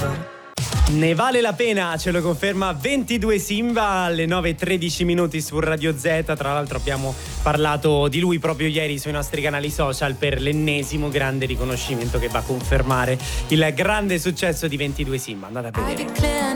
Ne vale la pena, ce lo conferma 22 Simba alle 9:13 minuti su Radio Z. Tra l'altro abbiamo parlato di lui proprio ieri sui nostri canali social per l'ennesimo grande riconoscimento che va a confermare il grande successo di 22 Simba. Andate a vedere.